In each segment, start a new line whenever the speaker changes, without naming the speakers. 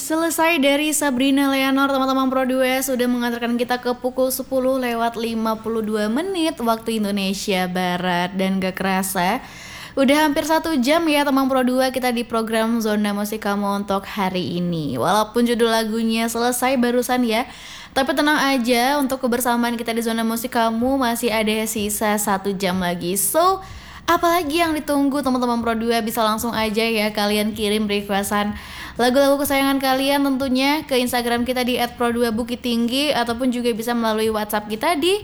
Selesai dari Sabrina Leonor, teman-teman Pro 2 sudah mengantarkan kita ke pukul 10 lewat 52 menit waktu Indonesia Barat. Dan gak kerasa udah hampir 1 jam ya teman Pro 2 kita di program Zona Musik Kamu untuk hari ini. Walaupun judul lagunya selesai barusan ya, tapi tenang aja, untuk kebersamaan kita di Zona Musik Kamu masih ada sisa 1 jam lagi. So, apalagi yang ditunggu teman-teman Pro 2, bisa langsung aja ya kalian kirim requestan lagu-lagu kesayangan kalian tentunya ke Instagram kita di @pro2bukittinggi, ataupun juga bisa melalui WhatsApp kita di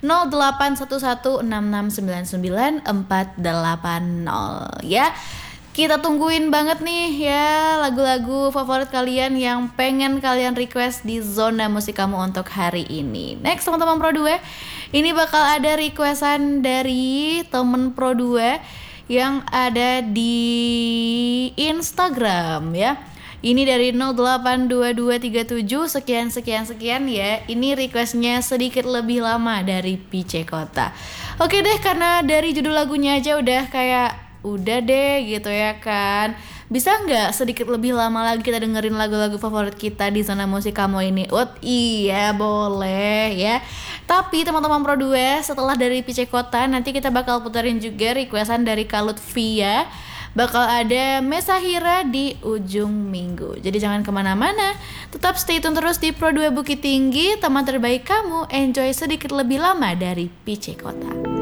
081166999480 ya. Kita tungguin banget nih ya lagu-lagu favorit kalian yang pengen kalian request di Zona Musik Kamu untuk hari ini. Next teman-teman Pro 2, ini bakal ada requestan dari temen Pro 2 yang ada di Instagram ya. Ini dari 082237 sekian ya. Ini requestnya sedikit lebih lama dari PC Kota. Oke deh, karena dari judul lagunya aja udah kayak udah deh gitu ya kan. Bisa nggak sedikit lebih lama lagi kita dengerin lagu-lagu favorit kita di Zona Musik Kamu ini? Iya boleh ya. Tapi teman-teman Pro 2, setelah dari PC Kota nanti kita bakal puterin juga requestan dari Kalut Via. Bakal ada Mesahira di ujung minggu. Jadi jangan kemana-mana, tetap stay tune terus di Pro 2 Bukit Tinggi, teman terbaik kamu. Enjoy sedikit lebih lama dari PC Kota.